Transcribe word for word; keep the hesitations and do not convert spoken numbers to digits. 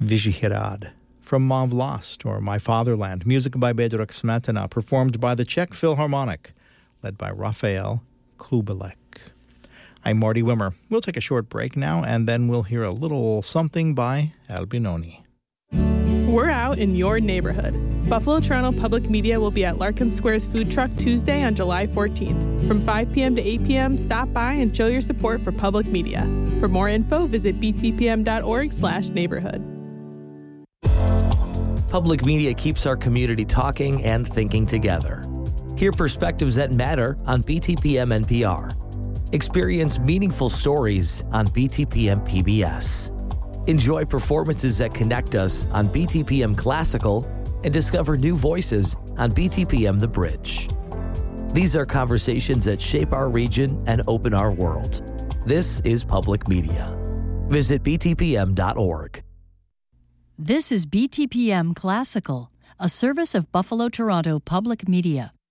Vyšehrad from Mauve Lost, or My Fatherland, music by Bedřich Smetana, performed by the Czech Philharmonic, led by Raphael Klubelek. I'm Marty Wimmer. We'll take a short break now, and then we'll hear a little something by Albinoni. We're out in your neighborhood. Buffalo Toronto Public Media will be at Larkin Square's food truck Tuesday on July fourteenth. From five p.m. to eight p.m., stop by and show your support for public media. For more info, visit b t p m dot org slash neighborhood. Public media keeps our community talking and thinking together. Hear perspectives that matter on B T P M N P R. Experience meaningful stories on B T P M P B S. Enjoy performances that connect us on B T P M Classical and discover new voices on B T P M The Bridge. These are conversations that shape our region and open our world. This is public media. Visit b t p m dot org. This is B T P M Classical, a service of Buffalo Toronto Public Media.